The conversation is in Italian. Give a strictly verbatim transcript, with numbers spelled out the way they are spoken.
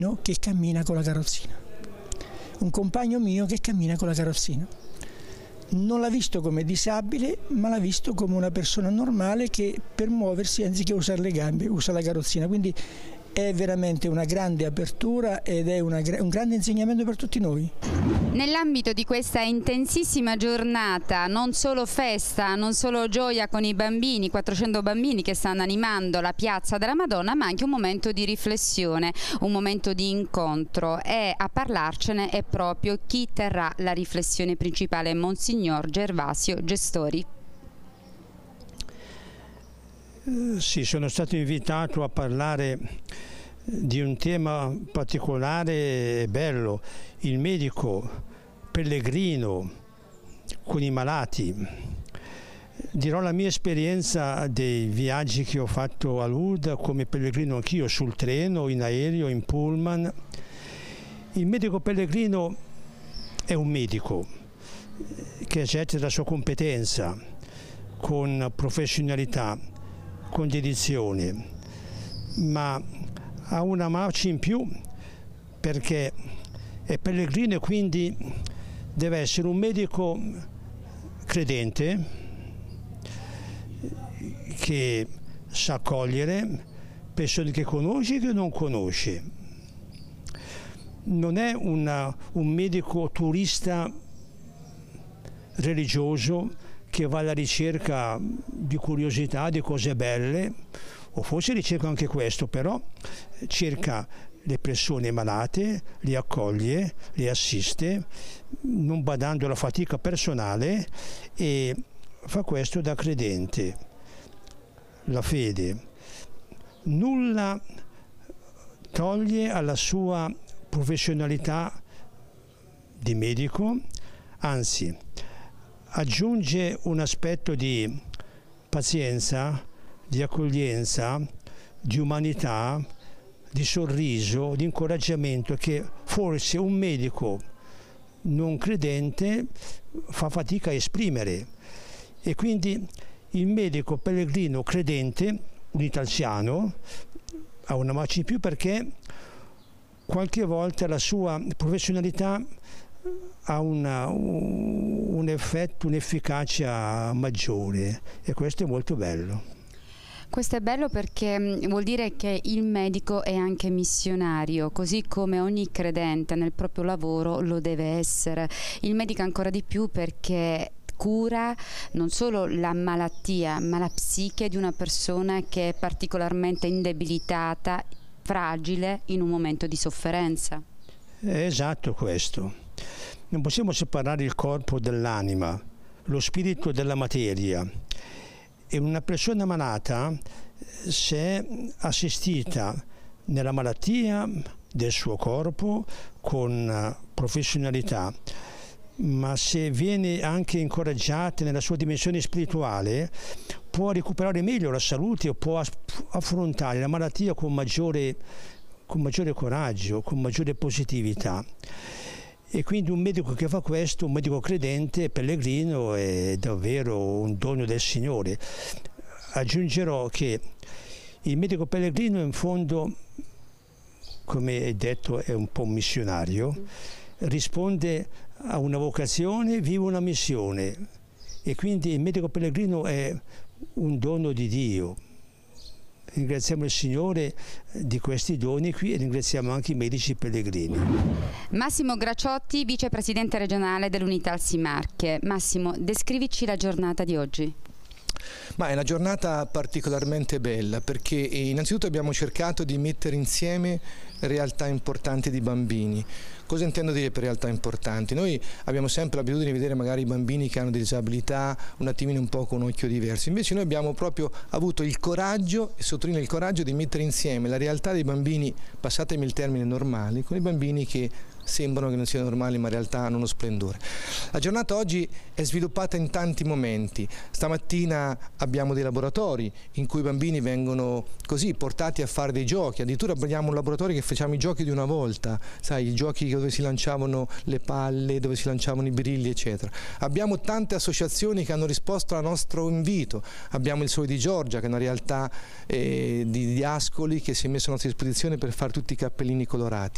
che cammina con la carrozzina, un compagno mio che cammina con la carrozzina. Non l'ha visto come disabile, ma l'ha visto come una persona normale che per muoversi, anziché usare le gambe, usa la carrozzina. Quindi è veramente una grande apertura ed è una, un grande insegnamento per tutti noi. Nell'ambito di questa intensissima giornata, non solo festa, non solo gioia con i bambini, quattrocento bambini che stanno animando la piazza della Madonna, ma anche un momento di riflessione, un momento di incontro, e a parlarcene è proprio chi terrà la riflessione principale, Monsignor Gervasio Gestori. Sì, sono stato invitato a parlare di un tema particolare e bello, il medico pellegrino con i malati. Dirò la mia esperienza dei viaggi che ho fatto a Lourdes come pellegrino anch'io, sul treno, in aereo, in pullman. Il medico pellegrino è un medico che esercita la sua competenza con professionalità, con dedizione, ma ha una marcia in più perché è pellegrino e quindi deve essere un medico credente che sa accogliere persone che conosce e che non conosce. Non è una, un medico turista religioso che va alla ricerca di curiosità, di cose belle, o forse ricerca anche questo, però cerca le persone malate, li accoglie, li assiste, non badando alla fatica personale, e fa questo da credente. La fede nulla toglie alla sua professionalità di medico, anzi aggiunge un aspetto di pazienza, di accoglienza, di umanità, di sorriso, di incoraggiamento che forse un medico non credente fa fatica a esprimere. E quindi il medico pellegrino credente, un italiano, ha una marcia in più perché qualche volta la sua professionalità ha una, un effetto, un'efficacia maggiore, e questo è molto bello. Questo è bello perché vuol dire che il medico è anche missionario, così come ogni credente nel proprio lavoro lo deve essere. Il medico ancora di più perché cura non solo la malattia, ma la psiche di una persona che è particolarmente indebilitata, fragile in un momento di sofferenza. È esatto questo. Non possiamo separare il corpo dall'anima, lo spirito dalla materia. E una persona malata, se è assistita nella malattia del suo corpo con professionalità, ma se viene anche incoraggiata nella sua dimensione spirituale, può recuperare meglio la salute o può affrontare la malattia con maggiore, con maggiore coraggio, con maggiore positività. E quindi un medico che fa questo, un medico credente, pellegrino, è davvero un dono del Signore. Aggiungerò che il medico pellegrino in fondo, come è detto, è un po' un missionario, risponde a una vocazione, vive una missione, e quindi il medico pellegrino è un dono di Dio. Ringraziamo il Signore di questi doni qui e ringraziamo anche i medici pellegrini. Massimo Graciotti, vicepresidente regionale dell'Unità Alsi Marche. Massimo, descrivici la giornata di oggi. Ma è una giornata particolarmente bella perché innanzitutto abbiamo cercato di mettere insieme realtà importanti di bambini. Cosa intendo dire per realtà importanti? Noi abbiamo sempre l'abitudine di vedere magari i bambini che hanno disabilità un attimino un po' con un occhio diverso, invece noi abbiamo proprio avuto il coraggio, e sottolineo il coraggio, di mettere insieme la realtà dei bambini, passatemi il termine, normali, con i bambini che sembrano che non siano normali ma in realtà hanno uno splendore. La giornata oggi è sviluppata in tanti momenti. Stamattina abbiamo dei laboratori in cui i bambini vengono così portati a fare dei giochi, addirittura abbiamo un laboratorio che facciamo i giochi di una volta, sai, i giochi dove si lanciavano le palle, dove si lanciavano i birilli eccetera. Abbiamo tante associazioni che hanno risposto al nostro invito, abbiamo il Sole di Giorgia che è una realtà eh, di, di Ascoli che si è messo a nostra disposizione per fare tutti i cappellini colorati.